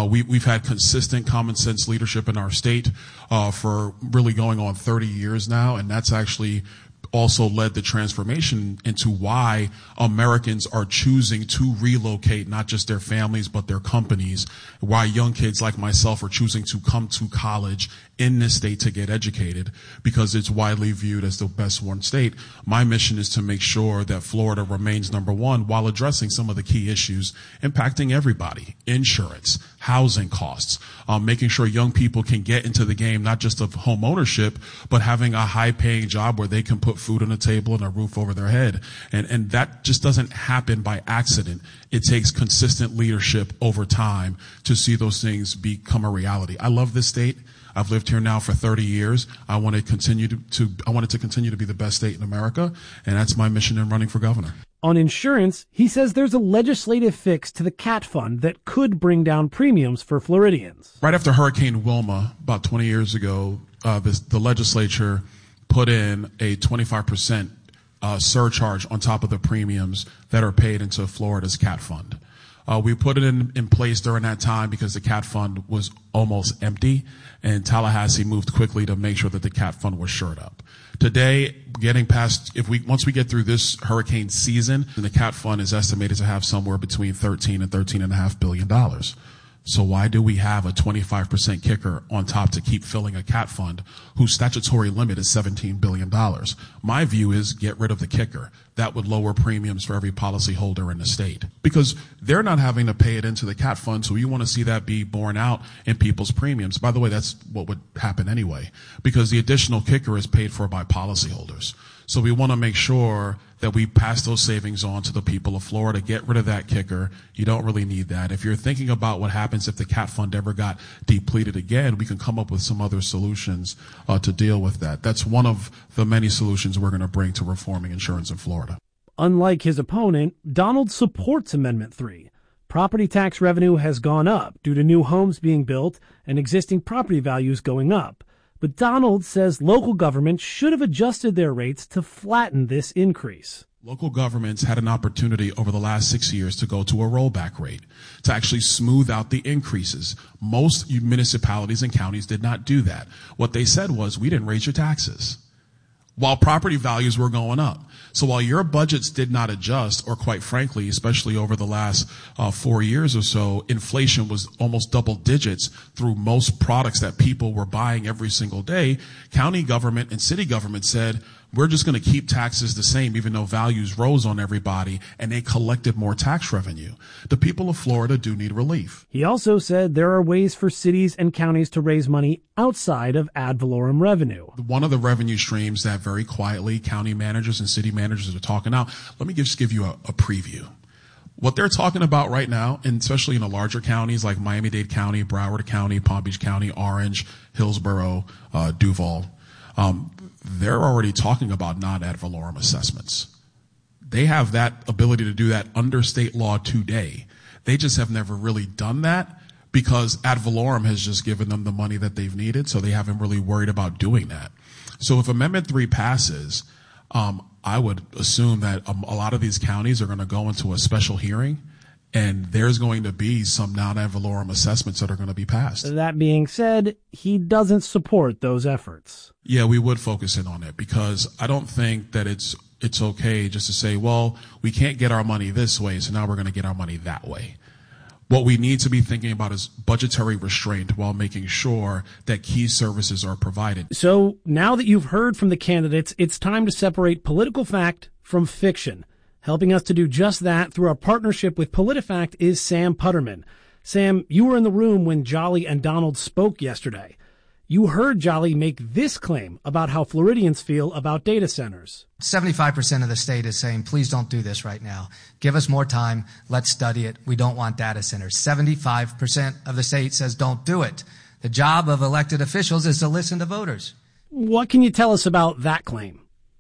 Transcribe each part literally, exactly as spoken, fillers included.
Uh, we, we've had consistent common sense leadership in our state uh, for really going on thirty years now, and that's actually also led the transformation into why Americans are choosing to relocate, not just their families, but their companies, why young kids like myself are choosing to come to college in this state to get educated, because it's widely viewed as the best one state. My mission is to make sure that Florida remains number one while addressing some of the key issues impacting everybody: insurance, housing costs, um, making sure young people can get into the game, not just of home ownership, but having a high paying job where they can put food on the table and a roof over their head. And, and that just doesn't happen by accident. It takes consistent leadership over time to see those things become a reality. I love this state. I've lived here now for thirty years. I want to continue to, to I want it to continue to be the best state in America, and that's my mission in running for governor. On insurance, he says there's a legislative fix to the CAT fund that could bring down premiums for Floridians. Right after Hurricane Wilma, about twenty years ago, uh, this, the legislature put in a twenty-five percent uh, surcharge on top of the premiums that are paid into Florida's CAT fund. Uh, we put it in, in place during that time because the CAT fund was almost empty, and Tallahassee moved quickly to make sure that the CAT fund was shored up. Today, getting past, if we, once we get through this hurricane season, the CAT fund is estimated to have somewhere between thirteen and thirteen and a half billion dollars. So why do we have a twenty-five percent kicker on top to keep filling a CAT fund whose statutory limit is seventeen billion dollars? My view is get rid of the kicker. That would lower premiums for every policyholder in the state, because they're not having to pay it into the CAT fund. So you want to see that be borne out in people's premiums. By the way, that's what would happen anyway, because the additional kicker is paid for by policyholders. So we want to make sure that we pass those savings on to the people of Florida. Get rid of that kicker. You don't really need that. If you're thinking about what happens if the CAT fund ever got depleted again, we can come up with some other solutions uh, to deal with that. That's one of the many solutions we're going to bring to reforming insurance in Florida. Unlike his opponent, Donald supports Amendment three. Property tax revenue has gone up due to new homes being built and existing property values going up. But Donald says local governments should have adjusted their rates to flatten this increase. Local governments had an opportunity over the last six years to go to a rollback rate, to actually smooth out the increases. Most municipalities and counties did not do that. What they said was, we didn't raise your taxes, while property values were going up. So while your budgets did not adjust, or quite frankly, especially over the last uh, four years or so, inflation was almost double digits through most products that people were buying every single day, county government and city government said, we're just going to keep taxes the same, even though values rose on everybody, and they collected more tax revenue. The people of Florida do need relief. He also said there are ways for cities and counties to raise money outside of ad valorem revenue. One of the revenue streams that very quietly county managers and city managers are talking now, let me just give you a, a preview. What they're talking about right now, and especially in the larger counties like Miami-Dade County, Broward County, Palm Beach County, Orange, Hillsborough, uh, Duval, um, they're already talking about non-ad valorem assessments. They have that ability to do that under state law today. They just have never really done that because ad valorem has just given them the money that they've needed, so they haven't really worried about doing that. So if Amendment three passes, um, I would assume that um, a lot of these counties are going to go into a special hearing, and there's going to be some non-ad valorem assessments that are going to be passed. That being said, he doesn't support those efforts. Yeah, we would focus in on it, because I don't think that it's it's okay just to say, well, we can't get our money this way, so now we're going to get our money that way. What we need to be thinking about is budgetary restraint while making sure that key services are provided. So now that you've heard from the candidates, it's time to separate political fact from fiction. Helping us to do just that through our partnership with PolitiFact is Sam Putterman. Sam, you were in the room when Jolly and Donald spoke yesterday. You heard Jolly make this claim about how Floridians feel about data centers. seventy-five percent of the state is saying, please don't do this right now. Give us more time. Let's study it. We don't want data centers. seventy-five percent of the state says don't do it. The job of elected officials is to listen to voters. What can you tell us about that claim?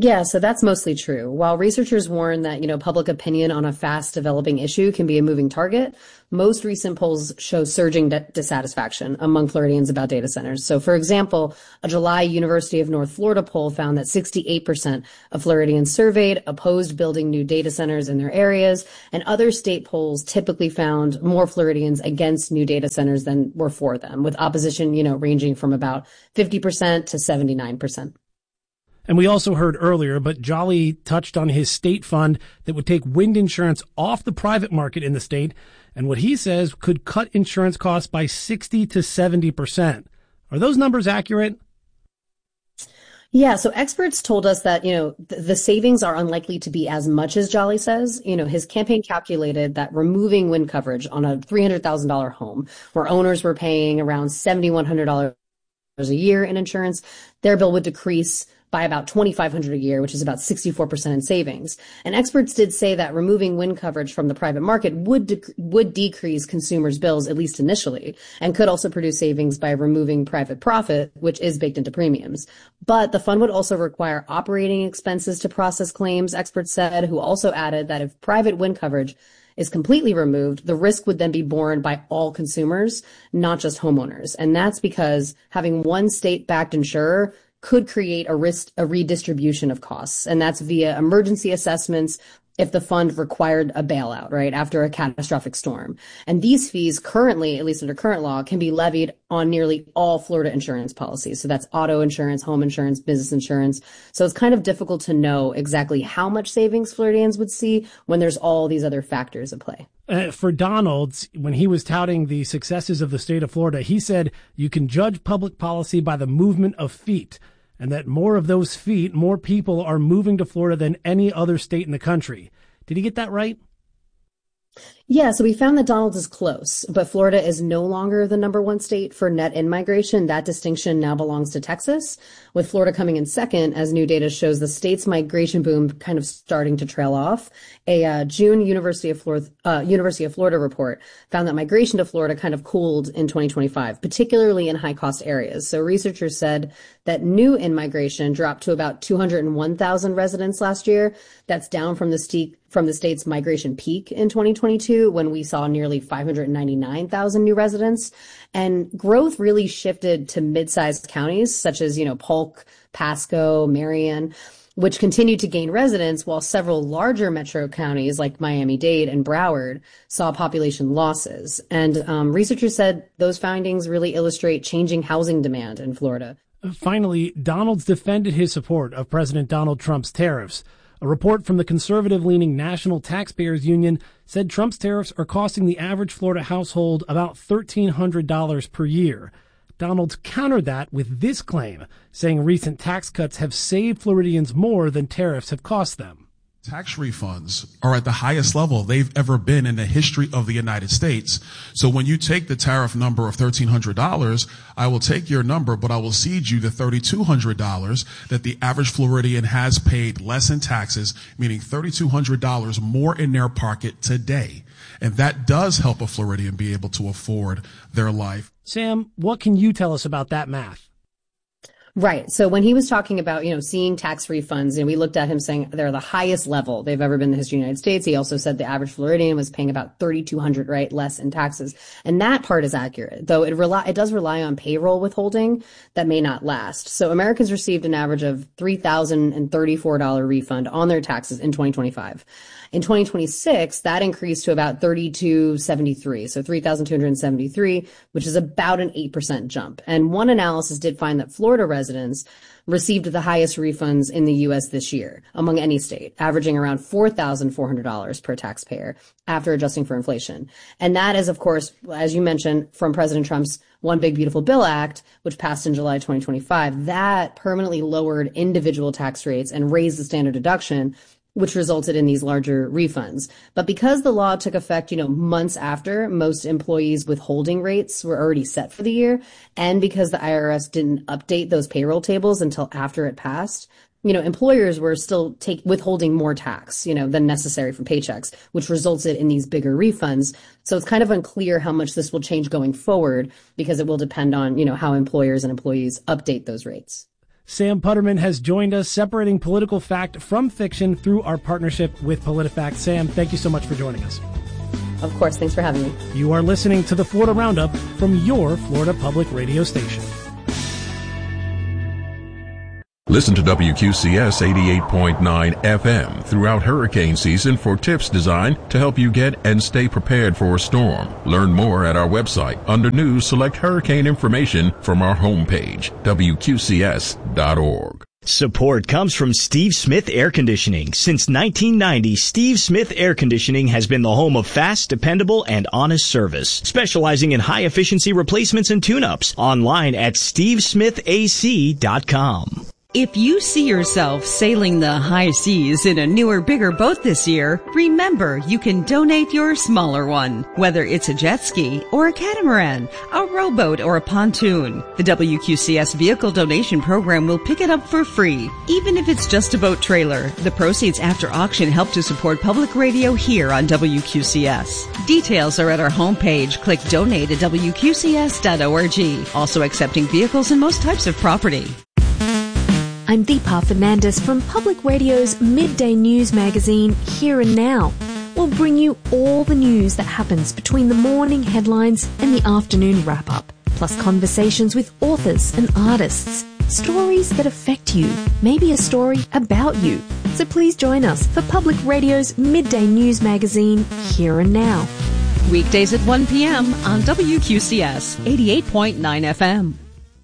Yeah, so that's mostly true. While researchers warn that, you know, public opinion on a fast developing issue can be a moving target, most recent polls show surging d- dissatisfaction among Floridians about data centers. So, for example, a July University of North Florida poll found that sixty-eight percent of Floridians surveyed opposed building new data centers in their areas, and other state polls typically found more Floridians against new data centers than were for them, with opposition, you know, ranging from about fifty percent to seventy-nine percent. And we also heard earlier, but Jolly touched on his state fund that would take wind insurance off the private market in the state, and what he says could cut insurance costs by sixty to seventy percent. Are those numbers accurate? Yeah, so experts told us that, you know, th- the savings are unlikely to be as much as Jolly says. You know, his campaign calculated that removing wind coverage on a three hundred thousand dollars home, where owners were paying around seven thousand one hundred dollars a year in insurance, their bill would decrease by about twenty-five hundred dollars a year, which is about sixty-four percent in savings. And experts did say that removing wind coverage from the private market would dec- would decrease consumers' bills, at least initially, and could also produce savings by removing private profit, which is baked into premiums. But the fund would also require operating expenses to process claims, experts said, who also added that if private wind coverage is completely removed, the risk would then be borne by all consumers, not just homeowners. And that's because having one state-backed insurer could create a risk, a redistribution of costs. And that's via emergency assessments if the fund required a bailout, right, after a catastrophic storm. And these fees currently, at least under current law, can be levied on nearly all Florida insurance policies. So that's auto insurance, home insurance, business insurance. So it's kind of difficult to know exactly how much savings Floridians would see when there's all these other factors at play. Uh, for Donald, when he was touting the successes of the state of Florida, he said you can judge public policy by the movement of feet, and that more of those feet, more people are moving to Florida than any other state in the country. Did he get that right? Yeah, so we found that Donald is close, but Florida is no longer the number one state for net in-migration. That distinction now belongs to Texas, with Florida coming in second as new data shows the state's migration boom kind of starting to trail off. A uh, June University of Florida, uh, University of Florida report found that migration to Florida kind of cooled in twenty twenty-five, particularly in high-cost areas. So researchers said that new in-migration dropped to about two hundred one thousand residents last year. That's down from the steep from the state's migration peak in twenty twenty-two, when we saw nearly five hundred ninety-nine thousand new residents. And growth really shifted to mid-sized counties such as, you know, Polk, Pasco, Marion, which continued to gain residents, while several larger metro counties like Miami-Dade and Broward saw population losses. And um, researchers said those findings really illustrate changing housing demand in Florida. Finally, Donald's defended his support of President Donald Trump's tariffs. A report from the conservative-leaning National Taxpayers Union said Trump's tariffs are costing the average Florida household about thirteen hundred dollars per year. Donald countered that with this claim, saying recent tax cuts have saved Floridians more than tariffs have cost them. Tax refunds are at the highest level they've ever been in the history of the United States. So when you take the tariff number of thirteen hundred dollars, I will take your number, but I will cede you the thirty-two hundred dollars that the average Floridian has paid less in taxes, meaning thirty-two hundred dollars more in their pocket today. And that does help a Floridian be able to afford their life. Sam, what can you tell us about that math? Right. So when he was talking about, you know, seeing tax refunds, and we looked at him saying they're the highest level they've ever been in the history of the United States. He also said the average Floridian was paying about thirty-two hundred dollars, right, less in taxes. And that part is accurate, though it rely, it does rely on payroll withholding that may not last. So Americans received an average of three thousand thirty-four dollars refund on their taxes in twenty twenty-five. In twenty twenty-six, that increased to about thirty-two seventy-three, so three thousand two hundred seventy-three, which is about an eight percent jump. And one analysis did find that Florida residents received the highest refunds in the U S this year among any state, averaging around four thousand four hundred dollars per taxpayer after adjusting for inflation. And that is, of course, as you mentioned, from President Trump's One Big Beautiful Bill Act, which passed in July twenty twenty-five. That permanently lowered individual tax rates and raised the standard deduction, which resulted in these larger refunds. But because the law took effect, you know, months after most employees' withholding rates were already set for the year, and because the I R S didn't update those payroll tables until after it passed, you know, employers were still take, withholding more tax, you know, than necessary from paychecks, which resulted in these bigger refunds. So it's kind of unclear how much this will change going forward, because it will depend on, you know, how employers and employees update those rates. Sam Putterman has joined us, separating political fact from fiction through our partnership with PolitiFact. Sam, thank you so much for joining us. Of course. Thanks for having me. You are listening to the Florida Roundup from your Florida Public Radio station. Listen to W Q C S eighty-eight point nine F M throughout hurricane season for tips designed to help you get and stay prepared for a storm. Learn more at our website. Under News, select hurricane information from our homepage, W Q C S dot org. Support comes from Steve Smith Air Conditioning. Since nineteen ninety, Steve Smith Air Conditioning has been the home of fast, dependable, and honest service, specializing in high-efficiency replacements and tune-ups. Online at steve smith a c dot com. If you see yourself sailing the high seas in a newer, bigger boat this year, remember you can donate your smaller one, whether it's a jet ski or a catamaran, a rowboat or a pontoon. The W Q C S Vehicle Donation Program will pick it up for free, even if it's just a boat trailer. The proceeds after auction help to support public radio here on W Q C S. Details are at our homepage. Click donate at W Q C S dot org. Also accepting vehicles and most types of property. I'm Deepa Fernandez from Public Radio's midday news magazine, Here and Now. We'll bring you all the news that happens between the morning headlines and the afternoon wrap-up, plus conversations with authors and artists, stories that affect you, maybe a story about you. So please join us for Public Radio's midday news magazine, Here and Now. Weekdays at one p.m. on W Q C S eighty-eight point nine F M.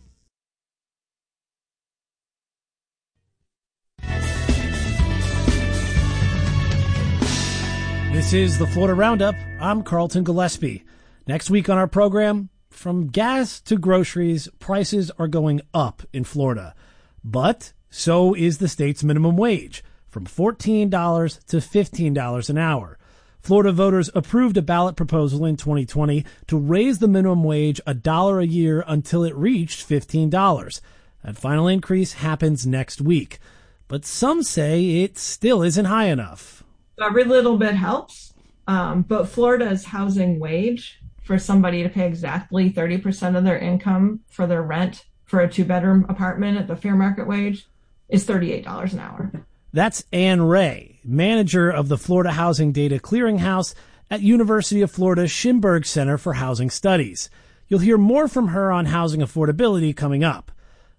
This is the Florida Roundup. I'm Carlton Gillespie. Next week on our program, from gas to groceries, prices are going up in Florida. But so is the state's minimum wage, from fourteen dollars to fifteen dollars an hour. Florida voters approved a ballot proposal in twenty twenty to raise the minimum wage a dollar a year until it reached fifteen dollars. That final increase happens next week. But some say it still isn't high enough. Every little bit helps, um, but Florida's housing wage for somebody to pay exactly thirty percent of their income for their rent for a two-bedroom apartment at the fair market wage is thirty-eight dollars an hour. That's Ann Ray, manager of the Florida Housing Data Clearinghouse at University of Florida's Schimberg Center for Housing Studies. You'll hear more from her on housing affordability coming up.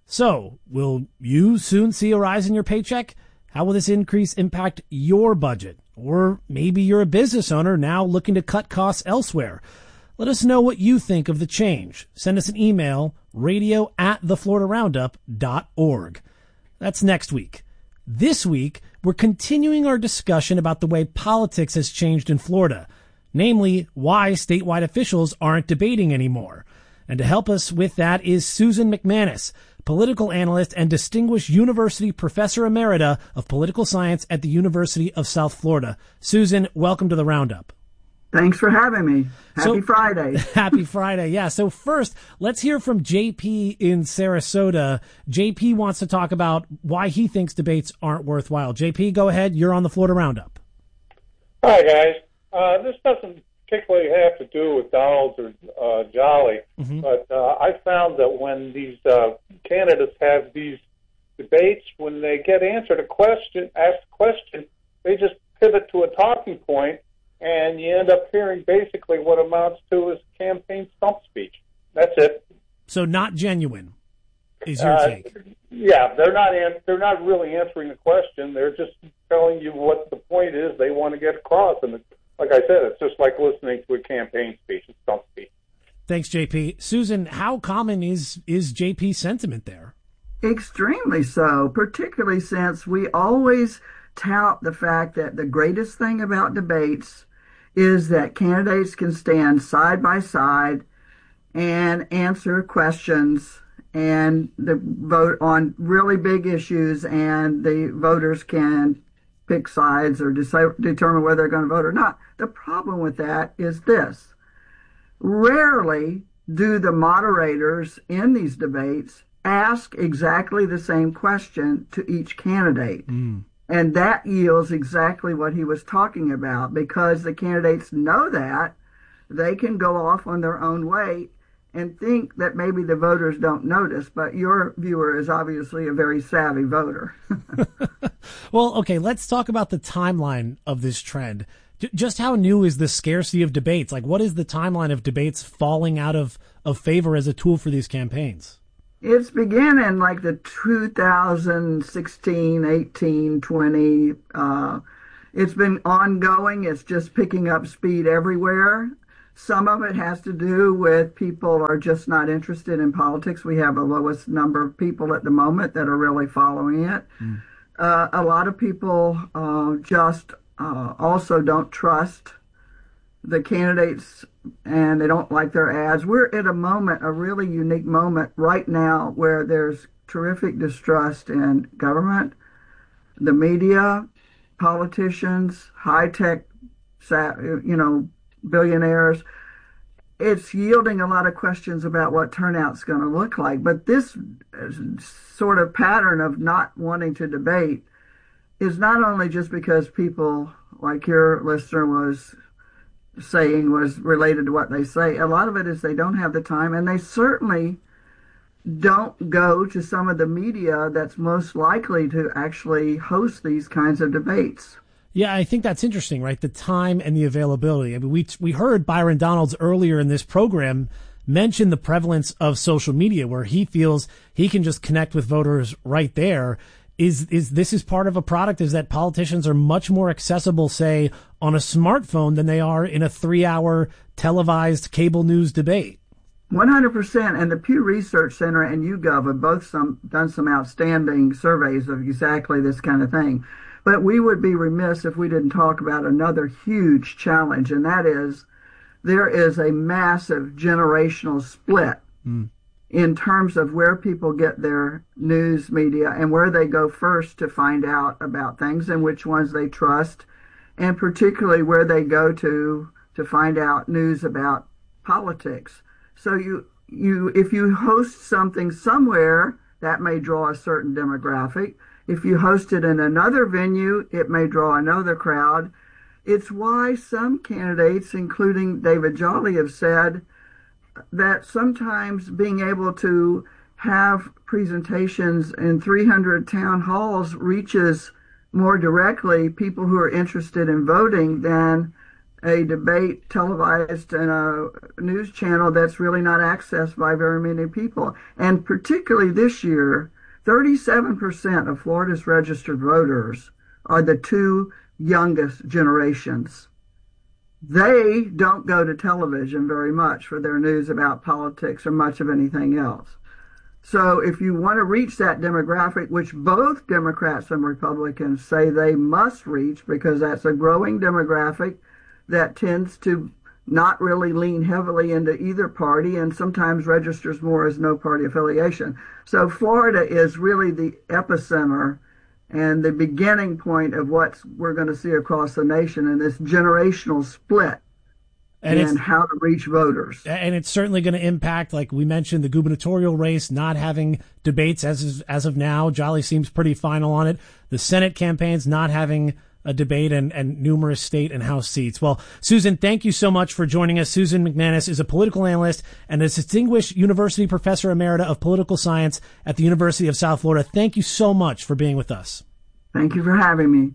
So, will you soon see a rise in your paycheck? How will this increase impact your budget? Or maybe you're a business owner now looking to cut costs elsewhere. Let us know what you think of the change. Send us an email, radio at the florida roundup dot org. That's next week. This week, we're continuing our discussion about the way politics has changed in Florida, namely why statewide officials aren't debating anymore. And to help us with that is Susan McManus, political analyst and distinguished university professor emerita of political science at the University of South Florida. Susan, welcome to the Roundup. Thanks for having me. Happy so, Friday. Happy Friday. Yeah. So first, let's hear from J P in Sarasota. J P wants to talk about why he thinks debates aren't worthwhile. J P, go ahead. You're on the Florida Roundup. Hi, guys. Uh, this doesn't particularly have to do with Donald or uh, Jolly, mm-hmm. but uh, I found that when these uh, candidates have these debates, when they get answered a question, asked a question, they just pivot to a talking point, and you end up hearing basically what amounts to is campaign stump speech. That's it. So not genuine is your uh, take. Yeah, they're not an- they're not really answering the question. They're just telling you what the point is they want to get across. And the, like I said, it's just like listening to a campaign speech. It's stump speech. Thanks, J P. Susan, how common is, is J P's sentiment there? Extremely so, particularly since we always tout the fact that the greatest thing about debates is that candidates can stand side by side and answer questions and the vote on really big issues, and the voters can pick sides or decide, determine whether they're going to vote or not. The problem with that is this. Rarely do the moderators in these debates ask exactly the same question to each candidate. Mm. And that yields exactly what he was talking about, because the candidates know that they can go off on their own way and think that maybe the voters don't notice, but your viewer is obviously a very savvy voter. Well, okay, let's talk about the timeline of this trend. J- just how new is the scarcity of debates? Like, what is the timeline of debates falling out of, of favor as a tool for these campaigns? It's began in like the two thousand sixteen, eighteen, twenty. Uh, it's been ongoing. It's just picking up speed everywhere. Some of it has to do with people are just not interested in politics. We have the lowest number of people at the moment that are really following it. Mm. Uh, a lot of people uh, just uh, also don't trust the candidates and they don't like their ads. We're at a moment, a really unique moment right now where there's terrific distrust in government, the media, politicians, high-tech, you know, billionaires. It's yielding a lot of questions about what turnout's going to look like. But this sort of pattern of not wanting to debate is not only just because people, like your listener was saying, was related to what they say. A lot of it is they don't have the time, and they certainly don't go to some of the media that's most likely to actually host these kinds of debates. Yeah, I think that's interesting, right? The time and the availability. I mean, we we heard Byron Donalds earlier in this program mention the prevalence of social media, where he feels he can just connect with voters right there. Is is this is part of a product? Is that politicians are much more accessible, say, on a smartphone than they are in a three-hour televised cable news debate? one hundred percent. And the Pew Research Center and YouGov have both some, done some outstanding surveys of exactly this kind of thing. But we would be remiss if we didn't talk about another huge challenge, and that is there is a massive generational split mm. in terms of where people get their news media and where they go first to find out about things and which ones they trust, and particularly where they go to to find out news about politics. So you you if you host something somewhere, that may draw a certain demographic. If you host it in another venue, it may draw another crowd. It's why some candidates, including David Jolly, have said that sometimes being able to have presentations in three hundred town halls reaches more directly people who are interested in voting than a debate televised in a news channel that's really not accessed by very many people. And particularly this year, thirty-seven percent of Florida's registered voters are the two youngest generations. They don't go to television very much for their news about politics or much of anything else. So if you want to reach that demographic, which both Democrats and Republicans say they must reach because that's a growing demographic that tends to not really lean heavily into either party and sometimes registers more as no party affiliation. So Florida is really the epicenter and the beginning point of what we're going to see across the nation in this generational split and, and how to reach voters. And it's certainly going to impact, like we mentioned, the gubernatorial race, not having debates as of, as of now. Jolly seems pretty final on it. The Senate campaigns not having a debate and, and numerous state and House seats. Well, Susan, thank you so much for joining us. Susan McManus is a political analyst and a distinguished university professor emerita of political science at the University of South Florida. Thank you so much for being with us. Thank you for having me.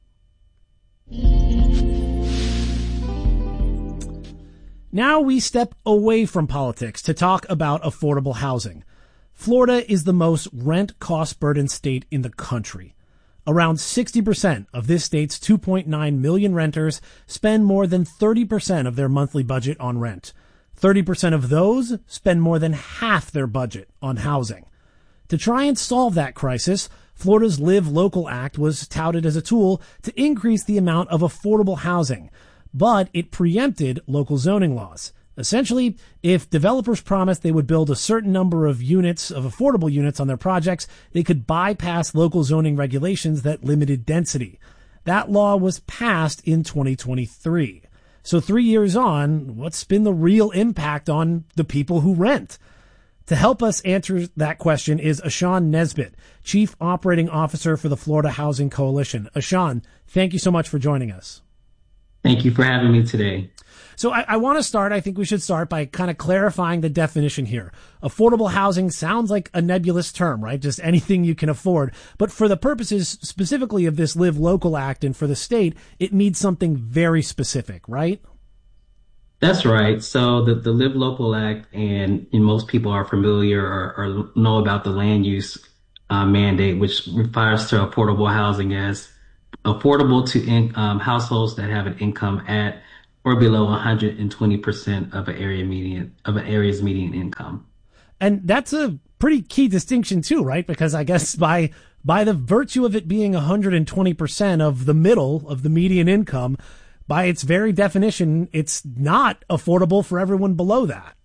Now we step away from politics to talk about affordable housing. Florida is the most rent cost burdened state in the country. Around sixty percent of this state's two point nine million renters spend more than thirty percent of their monthly budget on rent. thirty percent of those spend more than half their budget on housing. To try and solve that crisis, Florida's Live Local Act was touted as a tool to increase the amount of affordable housing, but it preempted local zoning laws. Essentially, if developers promised they would build a certain number of units, of affordable units on their projects, they could bypass local zoning regulations that limited density. That law was passed in twenty twenty-three. So three years on, what's been the real impact on the people who rent? To help us answer that question is Ashan Nesbitt, Chief Operating Officer for the Florida Housing Coalition. Ashan, thank you so much for joining us. Thank you for having me today. So I, I want to start, I think we should start by kind of clarifying the definition here. Affordable housing sounds like a nebulous term, right? Just anything you can afford. But for the purposes specifically of this Live Local Act and for the state, it means something very specific, right? That's right. So the, the Live Local Act, and, and most people are familiar or, or know about the land use uh, mandate, which refers to affordable housing as affordable to in, um, households that have an income at or below one hundred twenty percent of an area median of an area's median income. And that's a pretty key distinction too, right? Because I guess by by the virtue of it being one hundred twenty percent of the middle of the median income, by its very definition, it's not affordable for everyone below that.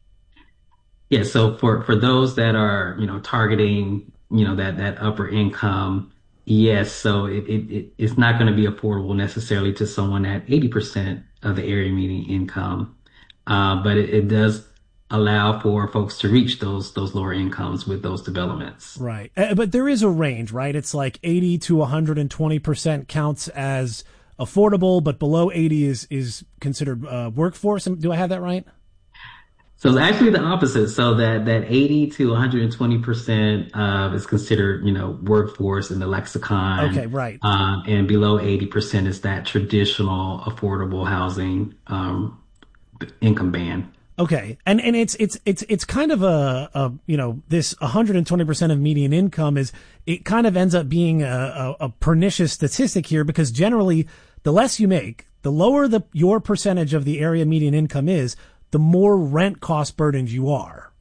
Yeah, so for, for those that are, you know, targeting, you know, that, that upper income, yes, so it, it, it it's not going to be affordable necessarily to someone at eighty percent of the area median income. Uh, but it, it does allow for folks to reach those those lower incomes with those developments. Right. Uh, but there is a range, right? It's like eighty to one hundred twenty percent counts as affordable, but below eighty is is considered uh, workforce. Do I have that right? So it's actually the opposite. So that, that eighty to one hundred twenty percent uh, is considered, you know, workforce in the lexicon. Okay, right. Um, and below eighty percent is that traditional affordable housing um, income band. Okay, and and it's it's it's it's kind of a, a you know, this one hundred twenty percent of median income is, it kind of ends up being a, a, a pernicious statistic here, because generally the less you make, the lower the your percentage of the area median income is, the more rent cost burdened you are.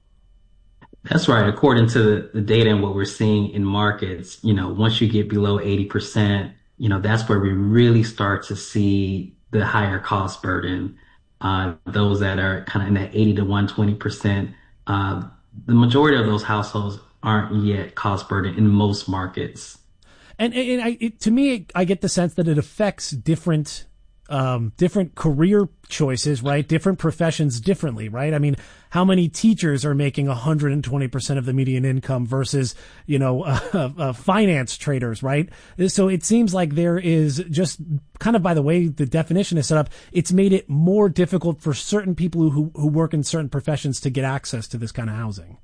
That's right. According to the, the data and what we're seeing in markets, you know, once you get below eighty percent, you know, that's where we really start to see the higher cost burden. Uh, those that are kind of in that eighty to one hundred twenty percent, uh, the majority of those households aren't yet cost burdened in most markets. And, and I, it, to me, I get the sense that it affects different um, different career choices, right? Different professions differently, right? I mean, how many teachers are making one hundred twenty percent of the median income versus, you know, uh, uh, finance traders, right? So it seems like there is just kind of, by the way the definition is set up, it's made it more difficult for certain people who, who work in certain professions to get access to this kind of housing.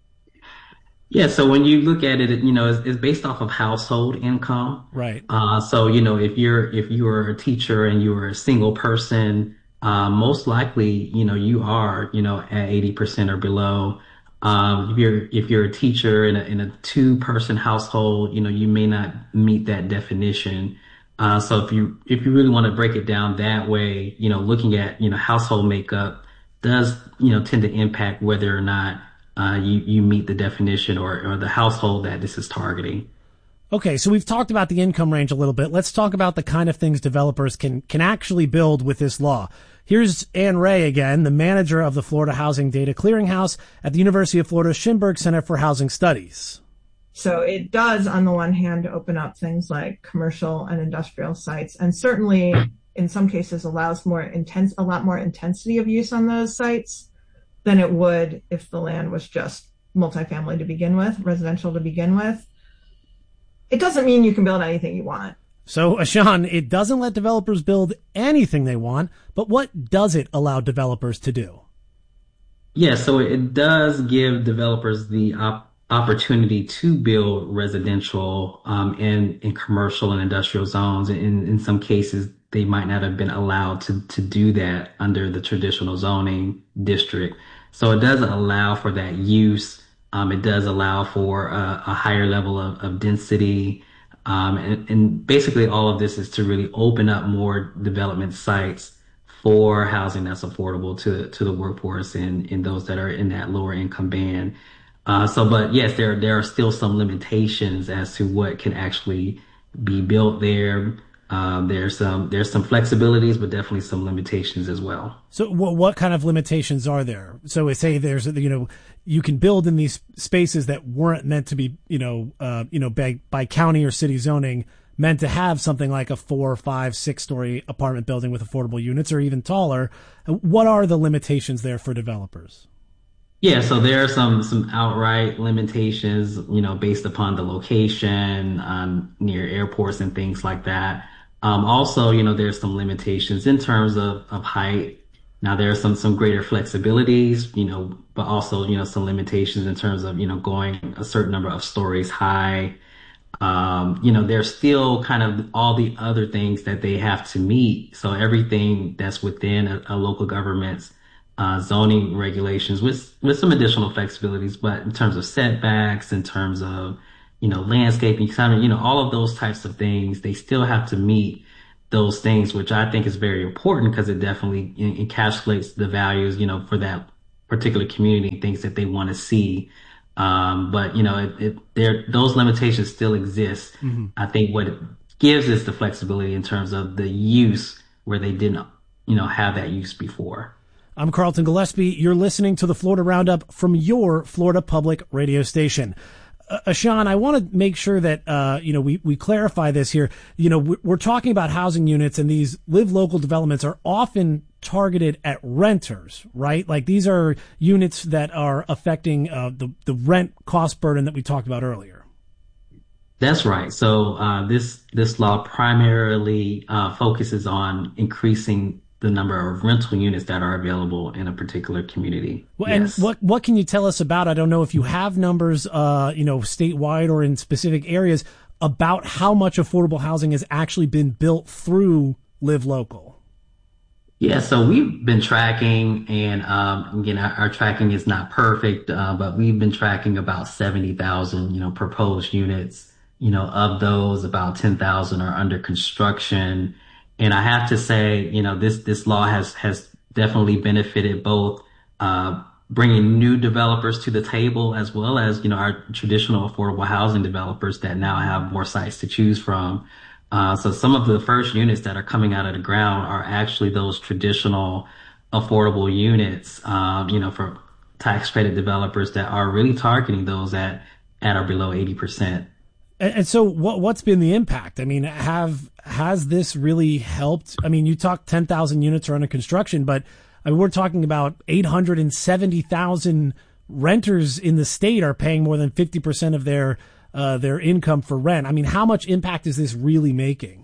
Yeah, so when you look at it, you know, it's, it's based off of household income. Right. Uh, so, you know, if you're, if you are a teacher and you are a single person, uh, most likely, you know, you are, you know, at eighty percent or below. Um, if you're, if you're a teacher in a, in a two person household, you know, you may not meet that definition. Uh, so if you, if you really want to break it down that way, you know, looking at, you know, household makeup does, you know, tend to impact whether or not Uh, you, you meet the definition or, or the household that this is targeting. Okay, so we've talked about the income range a little bit. Let's talk about the kind of things developers can can actually build with this law. Here's Ann Ray again, the manager of the Florida Housing Data Clearinghouse at the University of Florida Schimberg Center for Housing Studies. So it does, on the one hand, open up things like commercial and industrial sites, and certainly in some cases allows more intense, a lot more intensity of use on those sites than it would if the land was just multifamily to begin with, residential to begin with. It doesn't mean you can build anything you want. So, Ashan, it doesn't let developers build anything they want, but what does it allow developers to do? Yeah, so it does give developers the op- opportunity to build residential um, and in commercial and industrial zones. In, in some cases, they might not have been allowed to, to do that under the traditional zoning district. So it does allow for that use. Um, it does allow for a, a higher level of, of density. Um, and, and basically all of this is to really open up more development sites for housing that's affordable to, to the workforce and, and those that are in that lower income band. Uh, so, but yes, there, there are still some limitations as to what can actually be built there. Um, there's some there's some flexibilities, but definitely some limitations as well. So what what kind of limitations are there? So say there's, you know, you can build in these spaces that weren't meant to be, you know, uh, you know, by, by county or city zoning, meant to have something like a four, five, six story apartment building with affordable units or even taller. What are the limitations there for developers? Yeah, so there are some some outright limitations, you know, based upon the location um, near airports and things like that. Um, also, you know, there's some limitations in terms of, of height. Now there are some, some greater flexibilities, you know, but also, you know, some limitations in terms of, you know, going a certain number of stories high. Um, you know, there's still kind of all the other things that they have to meet. So everything that's within a, a local government's uh, zoning regulations with, with some additional flexibilities, but in terms of setbacks, in terms of, you know, landscaping, kind of, you know, all of those types of things, they still have to meet those things, which I think is very important because it definitely encapsulates the values, you know, for that particular community, things that they want to see. Um, but, you know, it, it, there, those limitations still exist. Mm-hmm. I think what it gives is the flexibility in terms of the use where they didn't, you know, have that use before. I'm Carlton Gillespie. You're listening to the Florida Roundup from your Florida Public Radio station. Uh, Ashan, I want to make sure that, uh, you know, we, we clarify this here. You know, we're, we're talking about housing units, and these live local developments are often targeted at renters, right? Like these are units that are affecting uh, the, the rent cost burden that we talked about earlier. That's right. So uh, this this law primarily uh, focuses on increasing the number of rental units that are available in a particular community. Well, yes. And what what can you tell us about? I don't know if you have numbers, uh, you know, statewide or in specific areas about how much affordable housing has actually been built through Live Local. Yeah, so we've been tracking, and um, again, our, our tracking is not perfect, uh, but we've been tracking about seventy thousand, you know, proposed units. You know, of those, about ten thousand are under construction. And I have to say, you know, this, this law has, has definitely benefited both, uh, bringing new developers to the table as well as, you know, our traditional affordable housing developers that now have more sites to choose from. Uh, so some of the first units that are coming out of the ground are actually those traditional affordable units, um, you know, for tax credit developers that are really targeting those at, at or below eighty percent. And, and so what, what's been the impact? I mean, have, has this really helped? I mean, you talked ten thousand units are under construction, but I mean, we're talking about eight hundred seventy thousand renters in the state are paying more than fifty percent of their, uh, their income for rent. I mean, how much impact is this really making?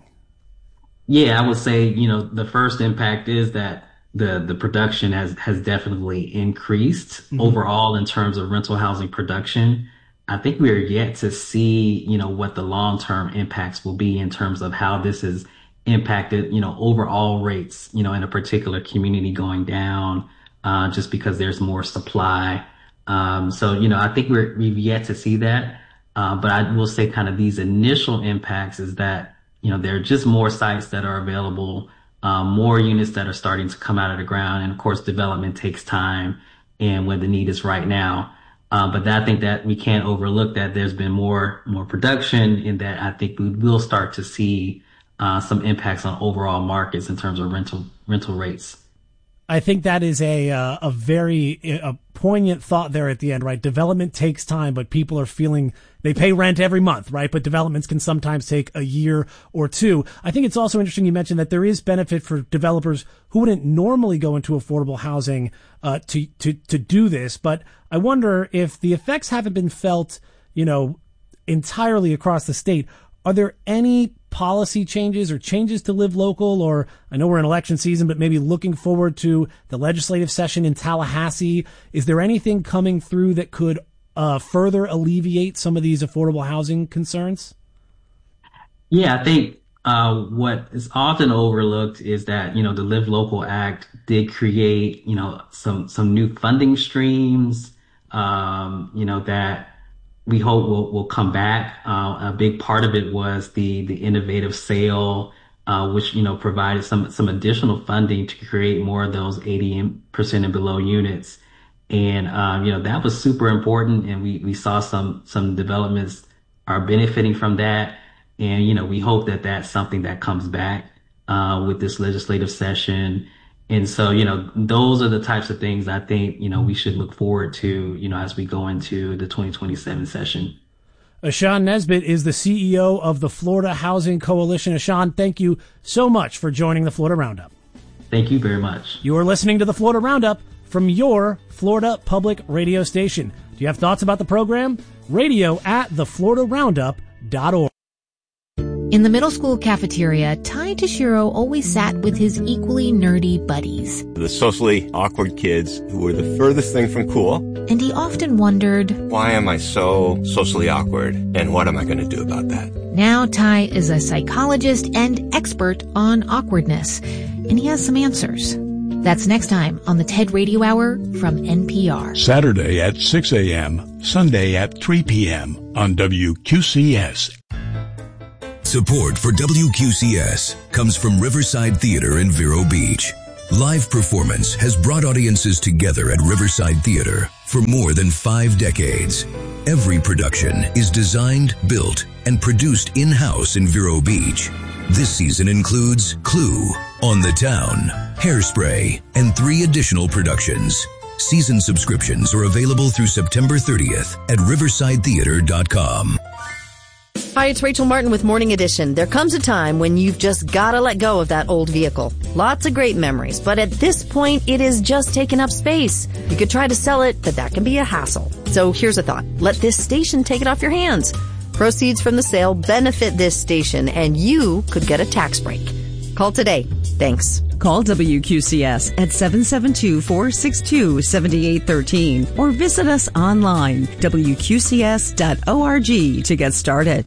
Yeah, I would say, you know, the first impact is that the, the production has, has definitely increased mm-hmm. overall in terms of rental housing production. I think we are yet to see, you know, what the long-term impacts will be in terms of how this has impacted, you know, overall rates, you know, in a particular community going down, uh, just because there's more supply. Um, so, you know, I think we're, we've yet to see that. Uh, but I will say kind of these initial impacts is that, you know, there are just more sites that are available, um, more units that are starting to come out of the ground. And of course, development takes time and when the need is right now. Uh, but I think that we can't overlook that there's been more, more production, in that I think we will start to see, uh, some impacts on overall markets in terms of rental, rental rates. I think that is a, uh, a very a poignant thought there at the end, right? Development takes time, but people are feeling they pay rent every month, right? But developments can sometimes take a year or two. I think it's also interesting you mentioned that there is benefit for developers who wouldn't normally go into affordable housing, uh, to, to, to do this. But I wonder if the effects haven't been felt, you know, entirely across the state. Are there any policy changes or changes to Live Local, or I know we're in election season, but maybe looking forward to the legislative session in Tallahassee? Is there anything coming through that could uh, further alleviate some of these affordable housing concerns? Yeah, I think uh, what is often overlooked is that, you know, the Live Local Act did create, you know, some, some new funding streams, um, you know, that we hope will will come back. Uh, a big part of it was the the innovative sale, uh, which, you know, provided some some additional funding to create more of those eighty percent and below units. And um, you know, that was super important, and we we saw some some developments are benefiting from that. And you know, we hope that that's something that comes back uh, with this legislative session. And so, you know, those are the types of things I think, you know, we should look forward to, you know, as we go into the twenty twenty-seven session. Ashan Nesbitt is the C E O of the Florida Housing Coalition. Ashan, thank you so much for joining the Florida Roundup. Thank you very much. You are listening to the Florida Roundup from your Florida Public Radio station. Do you have thoughts about the program? Radio at the florida roundup dot org. In the middle school cafeteria, Ty Tashiro always sat with his equally nerdy buddies. The socially awkward kids who were the furthest thing from cool. And he often wondered, why am I so socially awkward, and what am I going to do about that? Now Ty is a psychologist and expert on awkwardness, and he has some answers. That's next time on the TED Radio Hour from N P R. Saturday at six a.m., Sunday at three p.m. on W Q C S. Support for W Q C S comes from Riverside Theater in Vero Beach. Live performance has brought audiences together at Riverside Theater for more than five decades. Every production is designed, built, and produced in-house in Vero Beach. This season includes Clue, On the Town, Hairspray, and three additional productions. Season subscriptions are available through September thirtieth at riverside theater dot com. Hi, it's Rachel Martin with Morning Edition. There comes a time when you've just got to let go of that old vehicle. Lots of great memories, but at this point, it is just taking up space. You could try to sell it, but that can be a hassle. So here's a thought. Let this station take it off your hands. Proceeds from the sale benefit this station, and you could get a tax break. Call today. Thanks. Call W Q C S at seven seven two, four six two, seven eight one three or visit us online, W Q C S dot org, to get started.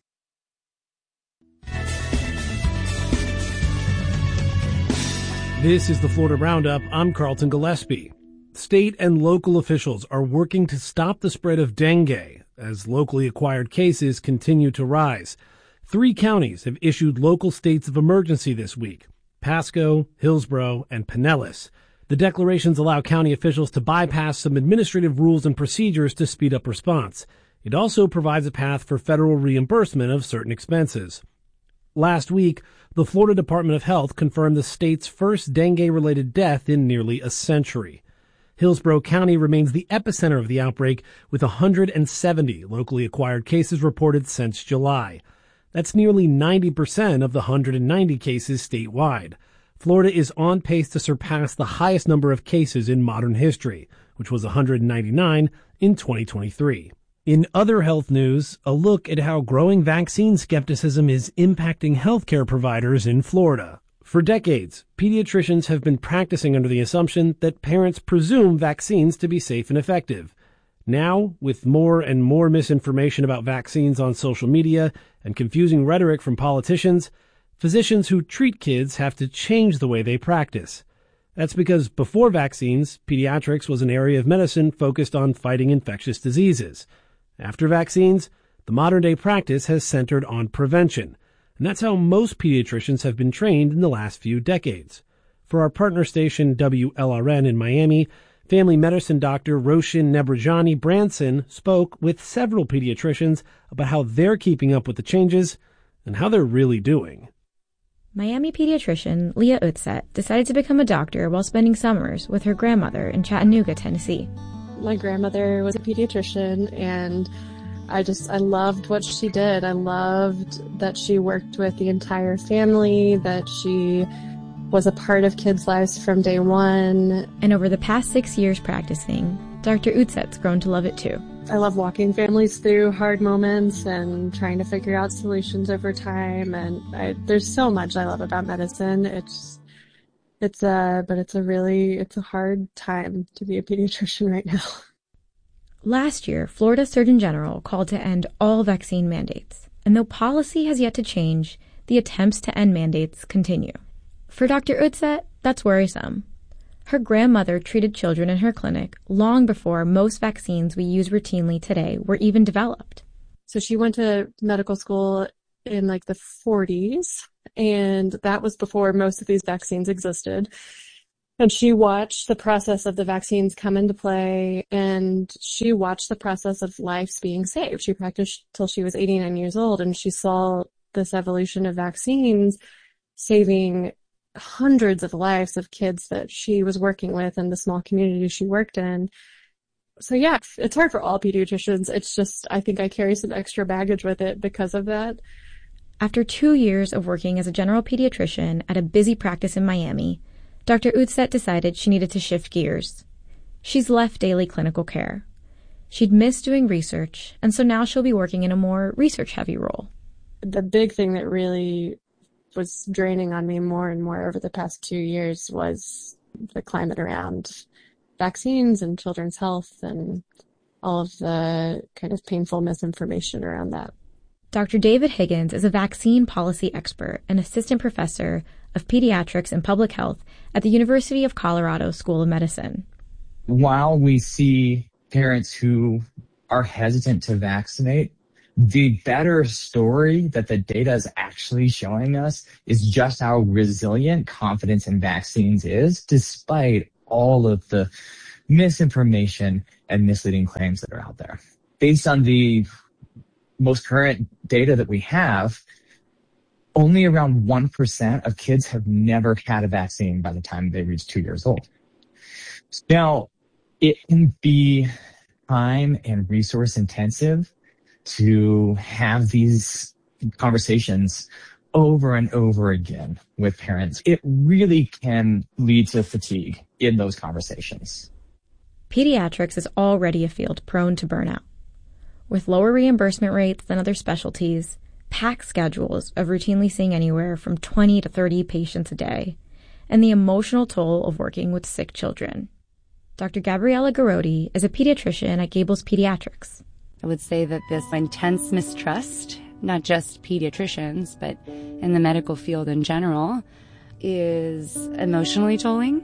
This is the Florida Roundup. I'm Carlton Gillespie. State and local officials are working to stop the spread of dengue as locally acquired cases continue to rise. Three counties have issued local states of emergency this week: Pasco, Hillsborough, and Pinellas. The declarations allow county officials to bypass some administrative rules and procedures to speed up response. It also provides a path for federal reimbursement of certain expenses. Last week, the Florida Department of Health confirmed the state's first dengue-related death in nearly a century. Hillsborough County remains the epicenter of the outbreak, with one hundred seventy locally acquired cases reported since July. That's nearly ninety percent of the one hundred ninety cases statewide. Florida is on pace to surpass the highest number of cases in modern history, which was one hundred ninety-nine in twenty twenty-three. In other health news, a look at how growing vaccine skepticism is impacting healthcare providers in Florida. For decades, pediatricians have been practicing under the assumption that parents presume vaccines to be safe and effective. Now, with more and more misinformation about vaccines on social media and confusing rhetoric from politicians, physicians who treat kids have to change the way they practice. That's because before vaccines, pediatrics was an area of medicine focused on fighting infectious diseases. After vaccines, the modern-day practice has centered on prevention, and that's how most pediatricians have been trained in the last few decades. For our partner station W L R N in Miami, family medicine doctor Roshin Nebrajani Branson spoke with several pediatricians about how they're keeping up with the changes and how they're really doing. Miami pediatrician Leah Utzet decided to become a doctor while spending summers with her grandmother in Chattanooga, Tennessee. My grandmother was a pediatrician, and I just, I loved what she did. I loved that she worked with the entire family, that she was a part of kids' lives from day one. And over the past six years practicing, Doctor Utset's grown to love it too. I love walking families through hard moments and trying to figure out solutions over time. And I, there's so much I love about medicine. It's It's a, but it's a really, it's a hard time to be a pediatrician right now. Last year, Florida Surgeon General called to end all vaccine mandates. And though policy has yet to change, the attempts to end mandates continue. For Doctor Utzet, that's worrisome. Her grandmother treated children in her clinic long before most vaccines we use routinely today were even developed. So she went to medical school in like the forties. And that was before most of these vaccines existed. And she watched the process of the vaccines come into play, and she watched the process of lives being saved. She practiced till she was eighty-nine years old, and she saw this evolution of vaccines saving hundreds of lives of kids that she was working with in the small community she worked in. So yeah, it's hard for all pediatricians. It's just, I think I carry some extra baggage with it because of that. After two years of working as a general pediatrician at a busy practice in Miami, Doctor Utzet decided she needed to shift gears. She's left daily clinical care. She'd missed doing research, and so now she'll be working in a more research-heavy role. the big thing that really was draining on me more and more over the past two years was the climate around vaccines and children's health and all of the kind of painful misinformation around that. Doctor David Higgins is a vaccine policy expert and assistant professor of pediatrics and public health at the University of Colorado School of Medicine. While we see parents who are hesitant to vaccinate, the better story that the data is actually showing us is just how resilient confidence in vaccines is, despite all of the misinformation and misleading claims that are out there. Based on the most current data that we have, only around one percent of kids have never had a vaccine by the time they reach two years old. Now, it can be time and resource intensive to have these conversations over and over again with parents. It really can lead to fatigue in those conversations. Pediatrics is already a field prone to burnout. With lower reimbursement rates than other specialties, packed schedules of routinely seeing anywhere from twenty to thirty patients a day, and the emotional toll of working with sick children. Doctor Gabriella Garodi is a pediatrician at Gables Pediatrics. I would say that this intense mistrust, not just pediatricians, but in the medical field in general, is emotionally tolling.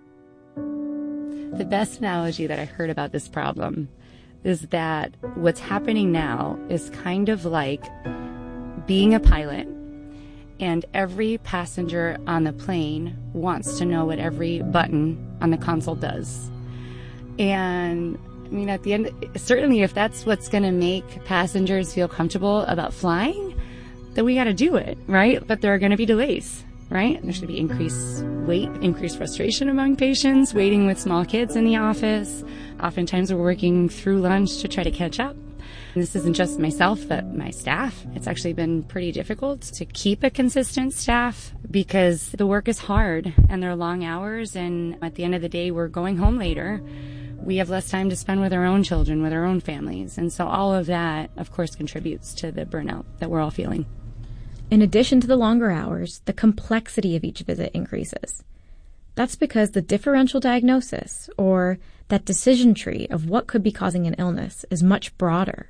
The best analogy that I heard about this problem is that what's happening now is kind of like being a pilot, and every passenger on the plane wants to know what every button on the console does. And I mean, at the end, certainly if that's what's going to make passengers feel comfortable about flying, then we got to do it, right? But there are going to be delays, right? There's going to be increased wait, increased frustration among patients, waiting with small kids in the office. Oftentimes we're working through lunch to try to catch up. And this isn't just myself, but my staff. It's actually been pretty difficult to keep a consistent staff because the work is hard and there are long hours. And at the end of the day, we're going home later. We have less time to spend with our own children, with our own families. And so all of that, of course, contributes to the burnout that we're all feeling. In addition to the longer hours, the complexity of each visit increases. That's because the differential diagnosis, or that decision tree of what could be causing an illness, is much broader.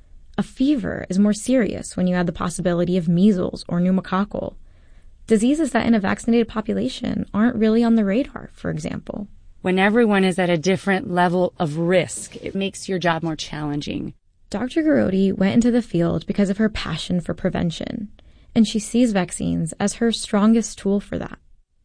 A fever is more serious when you add the possibility of measles or pneumococcal. Diseases that in a vaccinated population aren't really on the radar, for example. When everyone is at a different level of risk, it makes your job more challenging. Doctor Garodi went into the field because of her passion for prevention, and she sees vaccines as her strongest tool for that.